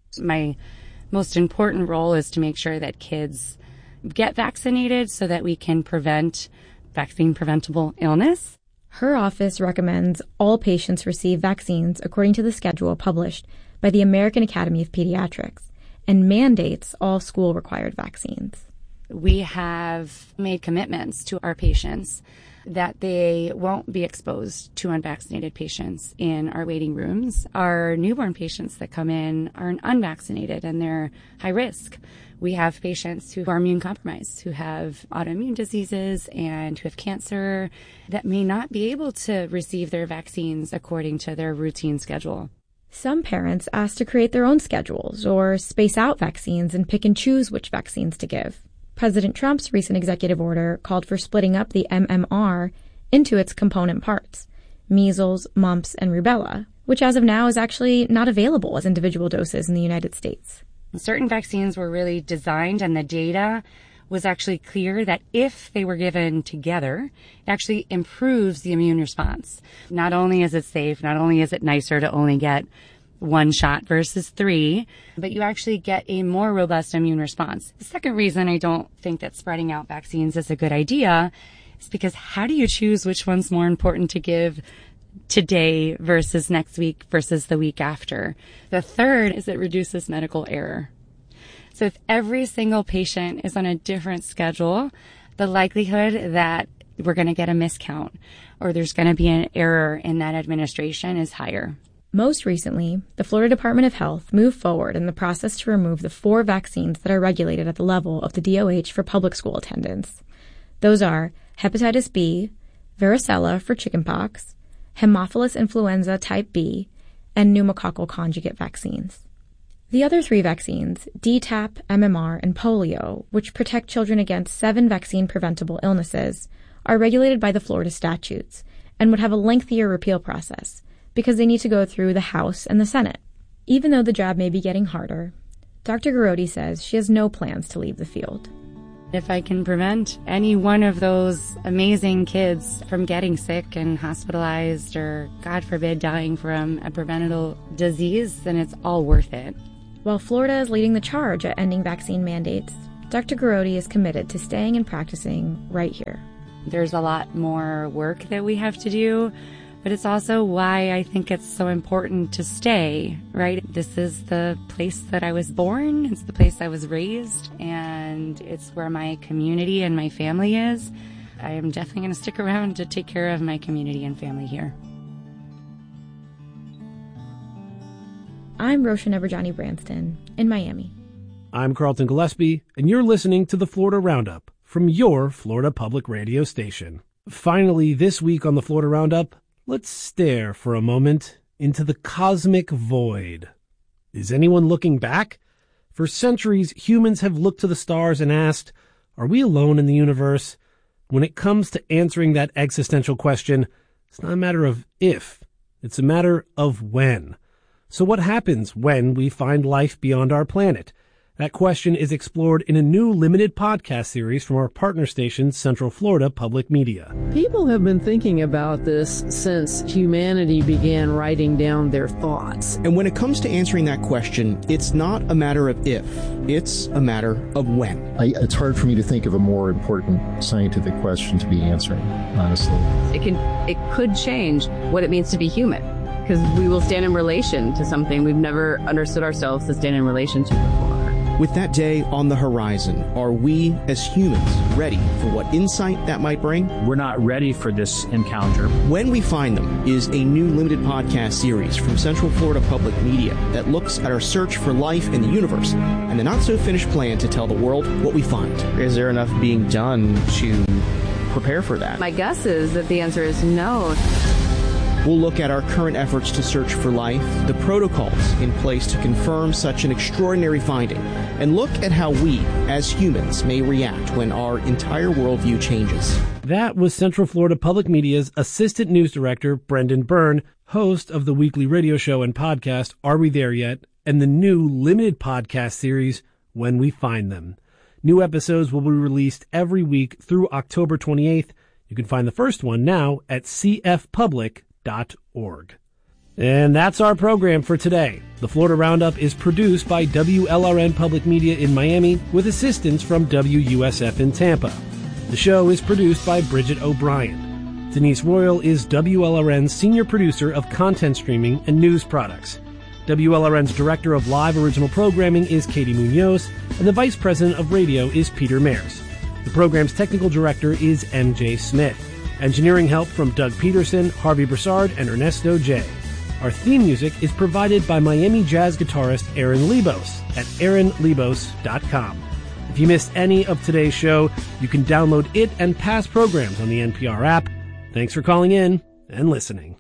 My most important role is to make sure that kids get vaccinated so that we can prevent vaccine-preventable illness. Her office recommends all patients receive vaccines according to the schedule published by the American Academy of Pediatrics, and mandates all school-required vaccines. We have made commitments to our patients that they won't be exposed to unvaccinated patients in our waiting rooms. Our newborn patients that come in are unvaccinated and they're high risk. We have patients who are immune compromised, who have autoimmune diseases and who have cancer that may not be able to receive their vaccines according to their routine schedule. Some parents ask to create their own schedules or space out vaccines and pick and choose which vaccines to give. President Trump's recent executive order called for splitting up the M M R into its component parts, measles, mumps, and rubella, which as of now is actually not available as individual doses in the United States. Certain vaccines were really designed, and the data was actually clear that if they were given together, it actually improves the immune response. Not only is it safe, not only is it nicer to only get one shot versus three, but you actually get a more robust immune response. The second reason I don't think that spreading out vaccines is a good idea is because how do you choose which one's more important to give today versus next week versus the week after? The third is it reduces medical error. So if every single patient is on a different schedule, the likelihood that we're going to get a miscount or there's going to be an error in that administration is higher. Most recently, the Florida Department of Health moved forward in the process to remove the four vaccines that are regulated at the level of the D O H for public school attendance. Those are hepatitis B, varicella for chickenpox, Haemophilus influenza type B, and pneumococcal conjugate vaccines. The other three vaccines, D TAP, M M R, and polio, which protect children against seven vaccine-preventable illnesses, are regulated by the Florida statutes and would have a lengthier repeal process because they need to go through the House and the Senate. Even though the job may be getting harder, Doctor Garrote says she has no plans to leave the field. If I can prevent any one of those amazing kids from getting sick and hospitalized or, God forbid, dying from a preventable disease, then it's all worth it. While Florida is leading the charge at ending vaccine mandates, Doctor Garrote is committed to staying and practicing right here. There's a lot more work that we have to do, but it's also why I think it's so important to stay, right? This is the place that I was born, it's the place I was raised, and it's where my community and my family is. I am definitely going to stick around to take care of my community and family here. I'm Roshan Everjani Branston in Miami. I'm Carlton Gillespie, and you're listening to the Florida Roundup from your Florida Public Radio station. Finally, this week on the Florida Roundup, let's stare for a moment into the cosmic void. Is anyone looking back? For centuries, humans have looked to the stars and asked, are we alone in the universe? When it comes to answering that existential question, it's not a matter of if, it's a matter of when. So what happens when we find life beyond our planet? That question is explored in a new limited podcast series from our partner station, Central Florida Public Media. People have been thinking about this since humanity began writing down their thoughts. And when it comes to answering that question, it's not a matter of if, it's a matter of when. I, it's hard for me to think of a more important scientific question to be answering, honestly. It can, it could change what it means to be human, because we will stand in relation to something we've never understood ourselves to stand in relation to before. With that day on the horizon, are we as humans ready for what insight that might bring? We're not ready for this encounter. When We Find Them is a new limited podcast series from Central Florida Public Media that looks at our search for life in the universe and the not-so-finished plan to tell the world what we find. Is there enough being done to prepare for that? My guess is that the answer is no. We'll look at our current efforts to search for life, the protocols in place to confirm such an extraordinary finding, and look at how we, as humans, may react when our entire worldview changes. That was Central Florida Public Media's Assistant News Director, Brendan Byrne, host of the weekly radio show and podcast, Are We There Yet?, and the new limited podcast series, When We Find Them. New episodes will be released every week through October twenty-eighth. You can find the first one now at c f public dot org. And that's our program for today. The Florida Roundup is produced by W L R N Public Media in Miami with assistance from W U S F in Tampa. The show is produced by Bridget O'Brien. Denise Royal is W L R N's senior producer of content streaming and news products. W L R N's director of live original programming is Katie Munoz, and the vice president of radio is Peter Mares. The program's technical director is M J Smith. Engineering help from Doug Peterson, Harvey Broussard, and Ernesto J. Our theme music is provided by Miami jazz guitarist Aaron Lebos at aaron lebos dot com. If you missed any of today's show, you can download it and past programs on the N P R app. Thanks for calling in and listening.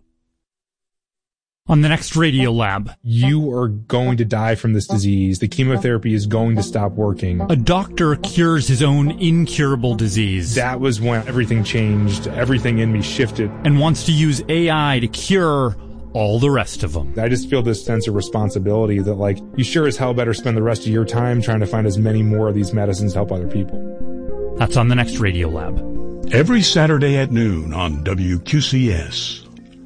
On the next Radio Lab. You are going to die from this disease. The chemotherapy is going to stop working. A doctor cures his own incurable disease. That was when everything changed. Everything in me shifted. And wants to use A I to cure all the rest of them. I just feel this sense of responsibility that, like, you sure as hell better spend the rest of your time trying to find as many more of these medicines to help other people. That's on the next Radio Lab. Every Saturday at noon on W Q C S.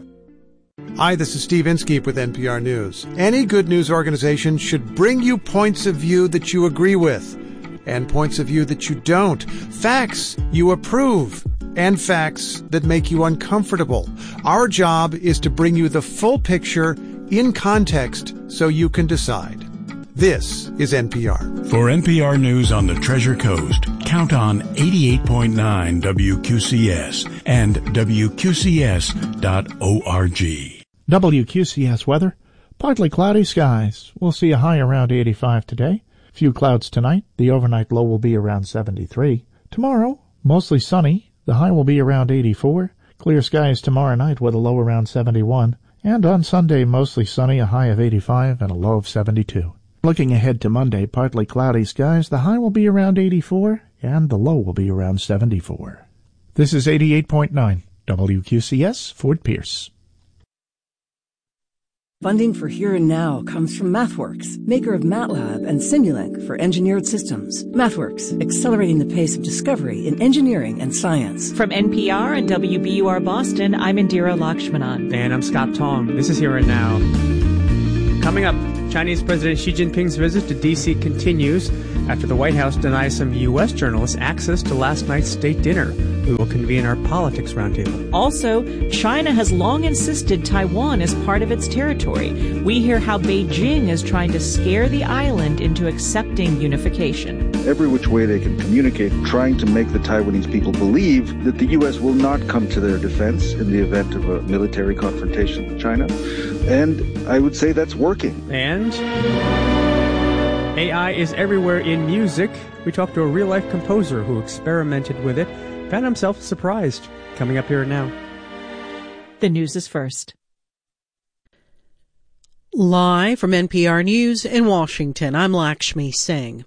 Hi, this is Steve Inskeep with N P R News. Any good news organization should bring you points of view that you agree with and points of view that you don't. Facts you approve and facts that make you uncomfortable. Our job is to bring you the full picture in context so you can decide. This is N P R. For N P R News on the Treasure Coast, count on eighty-eight point nine W Q C S and W Q C S dot org. W Q C S weather, partly cloudy skies. We'll see a high around eighty-five today. Few clouds tonight. The overnight low will be around seventy-three. Tomorrow, mostly sunny. The high will be around eighty-four. Clear skies tomorrow night with a low around seventy-one. And on Sunday, mostly sunny, a high of eighty-five and a low of seventy-two. Looking ahead to Monday, partly cloudy skies. The high will be around eighty-four and the low will be around seventy-four. This is eighty-eight point nine W Q C S, Fort Pierce. Funding for Here and Now comes from MathWorks, maker of MATLAB and Simulink for engineered systems. MathWorks, accelerating the pace of discovery in engineering and science. From N P R and W B U R Boston, I'm Indira Lakshmanan. And I'm Scott Tong. This is Here and Now. Coming up, Chinese President Xi Jinping's visit to D C continues after the White House denies some U S journalists access to last night's state dinner. We will convene our politics roundtable. Also, China has long insisted Taiwan is part of its territory. We hear how Beijing is trying to scare the island into accepting unification. Every which way they can communicate, trying to make the Taiwanese people believe that the U S will not come to their defense in the event of a military confrontation with China. And I would say that's working. And A I is everywhere in music. We talked to a real-life composer who experimented with it, found himself surprised. Coming up here now. The news is first. Live from N P R News in Washington, I'm Lakshmi Singh.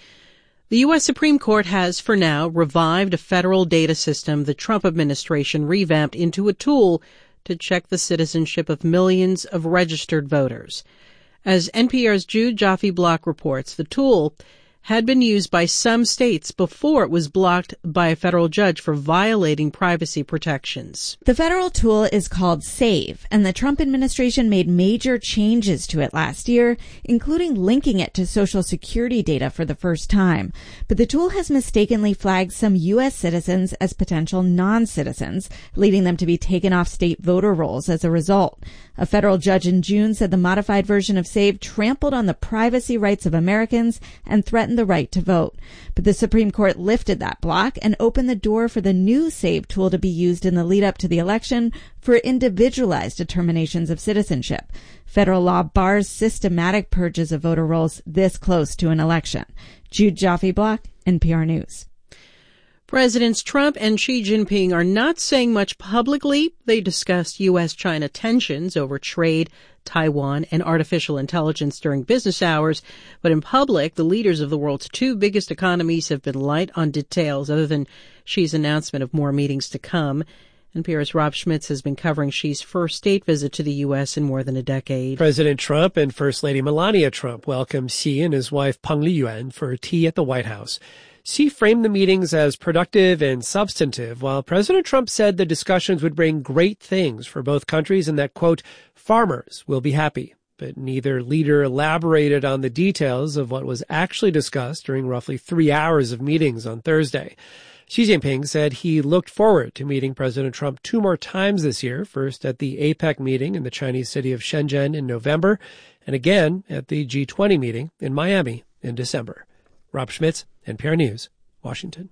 The U S Supreme Court has, for now, revived a federal data system the Trump administration revamped into a tool to check the citizenship of millions of registered voters. As N P R's Jude Joffe-Block reports, the tool had been used by some states before it was blocked by a federal judge for violating privacy protections. The federal tool is called SAVE, and the Trump administration made major changes to it last year, including linking it to Social Security data for the first time. But the tool has mistakenly flagged some U S citizens as potential non-citizens, leading them to be taken off state voter rolls as a result. A federal judge in June said the modified version of SAVE trampled on the privacy rights of Americans and threatened the right to vote. But the Supreme Court lifted that block and opened the door for the new SAVE tool to be used in the lead up to the election for individualized determinations of citizenship. Federal law bars systematic purges of voter rolls this close to an election. Jude Joffe-Block, N P R News. Presidents Trump and Xi Jinping are not saying much publicly. They discussed U S China tensions over trade, Taiwan, and artificial intelligence during business hours. But in public, the leaders of the world's two biggest economies have been light on details other than Xi's announcement of more meetings to come. N P R's Rob Schmitz has been covering Xi's first state visit to the U S in more than a decade. President Trump and First Lady Melania Trump welcomed Xi and his wife Peng Liyuan for tea at the White House. Xi framed the meetings as productive and substantive, while President Trump said the discussions would bring great things for both countries and that, quote, farmers will be happy. But neither leader elaborated on the details of what was actually discussed during roughly three hours of meetings on Thursday. Xi Jinping said he looked forward to meeting President Trump two more times this year, first at the APEC meeting in the Chinese city of Shenzhen in November, and again at the G twenty meeting in Miami in December. Rob Schmitz, N P R News, Washington.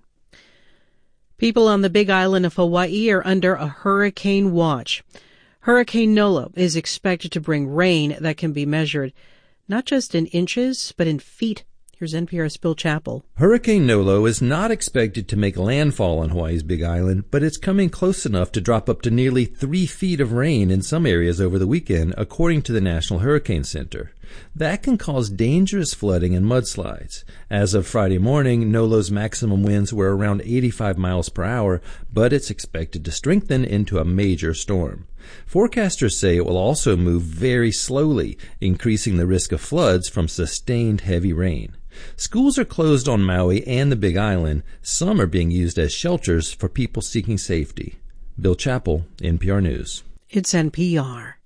People on the Big Island of Hawaii are under a hurricane watch. Hurricane Nolo is expected to bring rain that can be measured not just in inches, but in feet. Here's N P R's Bill Chappell. Hurricane Nolo is not expected to make landfall on Hawaii's Big Island, but it's coming close enough to drop up to nearly three feet of rain in some areas over the weekend, according to the National Hurricane Center. That can cause dangerous flooding and mudslides. As of Friday morning, Nolo's maximum winds were around eighty-five miles per hour, but it's expected to strengthen into a major storm. Forecasters say it will also move very slowly, increasing the risk of floods from sustained heavy rain. Schools are closed on Maui and the Big Island. Some are being used as shelters for people seeking safety. Bill Chappell, N P R News. It's N P R.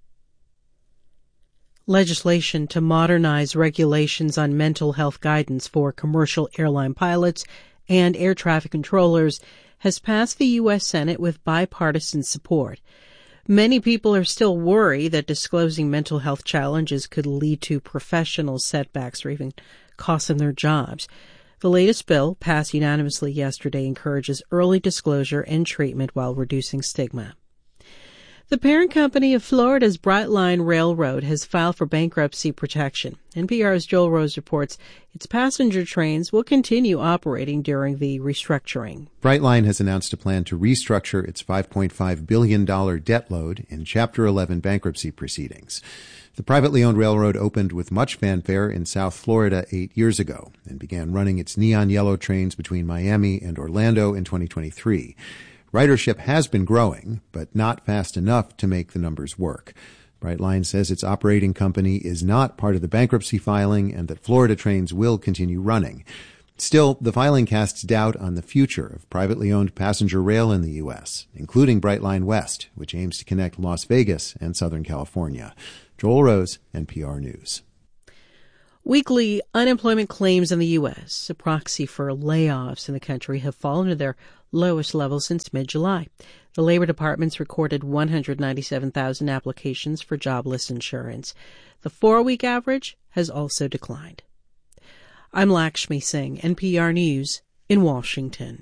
Legislation to modernize regulations on mental health guidance for commercial airline pilots and air traffic controllers has passed the U S Senate with bipartisan support. Many people are still worried that disclosing mental health challenges could lead to professional setbacks or even cost them their jobs. The latest bill, passed unanimously yesterday, encourages early disclosure and treatment while reducing stigma. The parent company of Florida's Brightline Railroad has filed for bankruptcy protection. N P R's Joel Rose reports its passenger trains will continue operating during the restructuring. Brightline has announced a plan to restructure its five point five billion dollars debt load in Chapter eleven bankruptcy proceedings. The privately owned railroad opened with much fanfare in South Florida eight years ago and began running its neon yellow trains between Miami and Orlando in twenty twenty-three. Ridership has been growing, but not fast enough to make the numbers work. Brightline says its operating company is not part of the bankruptcy filing and that Florida trains will continue running. Still, the filing casts doubt on the future of privately owned passenger rail in the U S, including Brightline West, which aims to connect Las Vegas and Southern California. Joel Rose, N P R News. Weekly unemployment claims in the U S, a proxy for layoffs in the country, have fallen to their lowest level since mid-July. The Labor Department's recorded one hundred ninety-seven thousand applications for jobless insurance. The four-week average has also declined. I'm Lakshmi Singh, N P R News in Washington.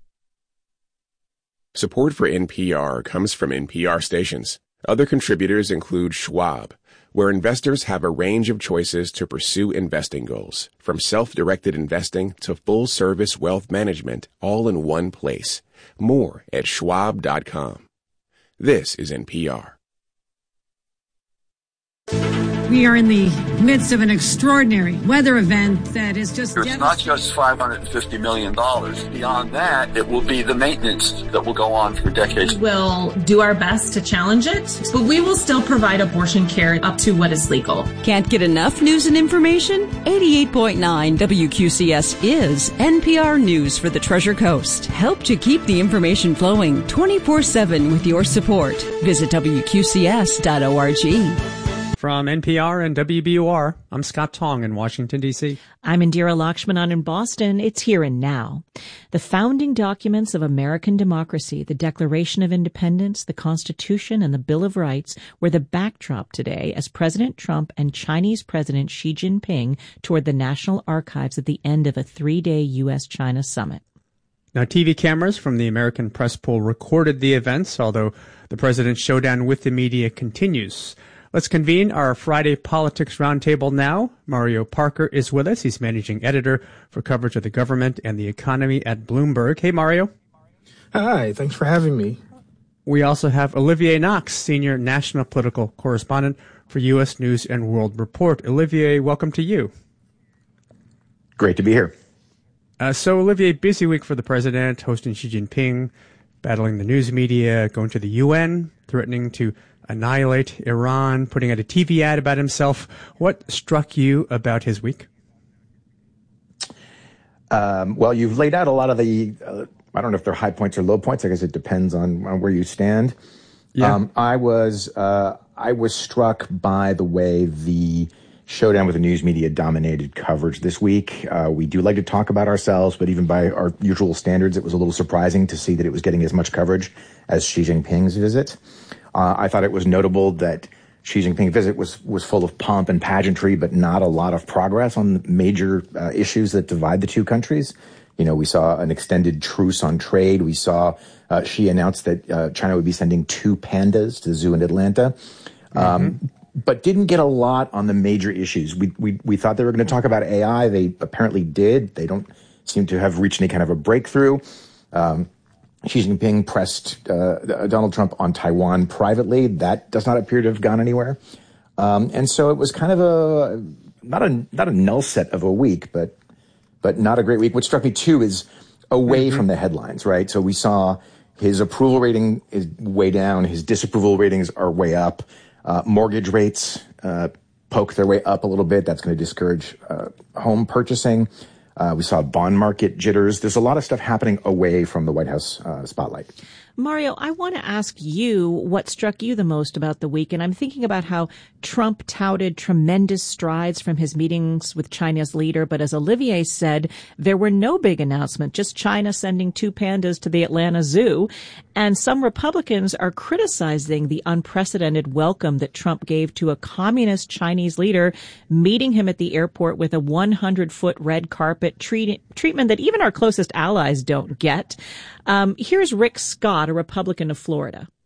Support for N P R comes from N P R stations. Other contributors include Schwab, where investors have a range of choices to pursue investing goals, from self-directed investing to full-service wealth management, all in one place. More at schwab dot com. This is N P R. We are in the midst of an extraordinary weather event that is just It's not just five hundred fifty million dollars. Beyond that, it will be the maintenance that will go on for decades. We'll do our best to challenge it, but we will still provide abortion care up to what is legal. Can't get enough news and information? eighty-eight point nine W Q C S is N P R News for the Treasure Coast. Help to keep the information flowing twenty-four seven with your support. Visit W Q C S dot org. From N P R and W B U R, I'm Scott Tong in Washington, D C. I'm Indira Lakshmanan in Boston. It's Here and Now. The founding documents of American democracy, the Declaration of Independence, the Constitution, and the Bill of Rights were the backdrop today as President Trump and Chinese President Xi Jinping toured the National Archives at the end of a three-day U S China summit. Now, T V cameras from the American Press Pool recorded the events, although the president's showdown with the media continues. Let's convene our Friday Politics Roundtable now. Mario Parker is with us. He's managing editor for coverage of the government and the economy at Bloomberg. Hey, Mario. Hi, thanks for having me. We also have Olivier Knox, senior national political correspondent for U S News and World Report. Olivier, welcome to you. Great to be here. Uh, so, Olivier, busy week for the president, hosting Xi Jinping, battling the news media, going to the U N, threatening to annihilate Iran, putting out a T V ad about himself. What struck you about his week? Um, well, you've laid out a lot of the, uh, I don't know if they're high points or low points. I guess it depends on, on where you stand. Yeah. Um, I was, uh, I was struck by the way the showdown with the news media dominated coverage this week. Uh, we do like to talk about ourselves, but even by our usual standards, it was a little surprising to see that it was getting as much coverage as Xi Jinping's visit. Uh, I thought it was notable that Xi Jinping's visit was, was full of pomp and pageantry, but not a lot of progress on major uh, issues that divide the two countries. You know, we saw an extended truce on trade. We saw uh, Xi announce that uh, China would be sending two pandas to the zoo in Atlanta, um, mm-hmm. but didn't get a lot on the major issues. We we, we thought they were going to talk about A I. They apparently did. They don't seem to have reached any kind of a breakthrough. Um, Xi Jinping pressed uh, Donald Trump on Taiwan privately. That does not appear to have gone anywhere. Um, and so it was kind of a not a not a null set of a week, but but not a great week. What struck me too is away mm-hmm. from the headlines, right? So we saw his approval rating is way down, his disapproval ratings are way up. Uh, mortgage rates uh, poke their way up a little bit. That's going to discourage uh, home purchasing. Uh, we saw bond market jitters. There's a lot of stuff happening away from the White House uh, spotlight. Mario, I want to ask you what struck you the most about the week. And I'm thinking about how Trump touted tremendous strides from his meetings with China's leader. But as Olivier said, there were no big announcements, just China sending two pandas to the Atlanta Zoo. And some Republicans are criticizing the unprecedented welcome that Trump gave to a communist Chinese leader, meeting him at the airport with a one hundred foot red carpet treat- treatment that even our closest allies don't get. Um, here's Rick Scott, a Republican of Florida.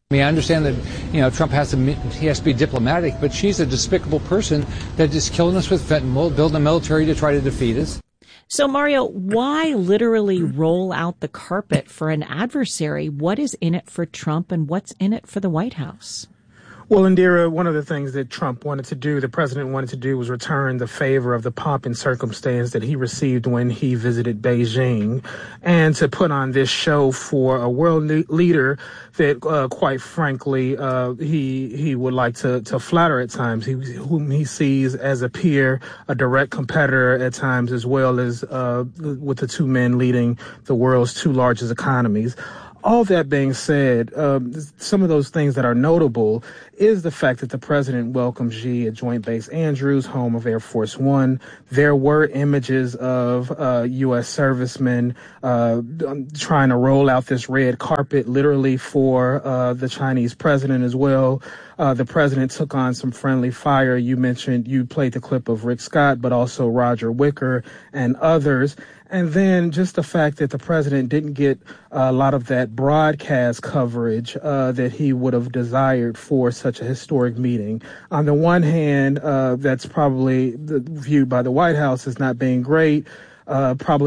I mean, I understand that, you know, Trump has to he has to be diplomatic, but she's a despicable person that is killing us with fentanyl, building a military to try to defeat us. So, Mario, why literally roll out the carpet for an adversary? What is in it for Trump and what's in it for the White House? Well, Indira, one of the things that Trump wanted to do, the president wanted to do, was return the favor of the pomp and circumstance that he received when he visited Beijing, and to put on this show for a world leader that, uh, quite frankly, uh, he he would like to, to flatter at times, he, whom he sees as a peer, a direct competitor at times, as well as uh, with the two men leading the world's two largest economies. All that being said, um, some of those things that are notable is the fact that the president welcomed Xi at Joint Base Andrews, home of Air Force One. There were images of uh, U S servicemen uh, trying to roll out this red carpet literally for uh, the Chinese president as well. Uh, the president took on some friendly fire. You mentioned, you played the clip of Rick Scott, but also Roger Wicker and others. And then just the fact that the president didn't get a lot of that broadcast coverage uh, that he would have desired for such a historic meeting. On the one hand, uh, that's probably viewed by the White House as not being great, uh, probably